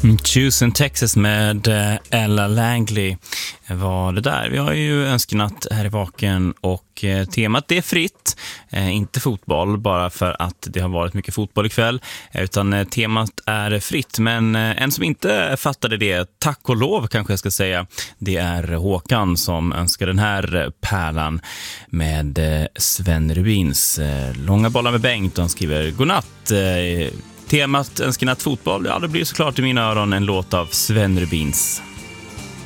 Choosing Texas med Ella Langley var det där. Vi har ju önskenatt här i Vaken och temat är fritt, inte fotboll bara för att det har varit mycket fotboll ikväll, utan temat är fritt. Men en som inte fattade det, tack och lov kanske jag ska säga, det är Håkan som önskar den här pärlan med Sven Rubins Långa bollar med Bengt. Han skriver godnatt. Temat önskenatt fotboll, ja, det blir såklart i mina öron en låt av Sven Rubins.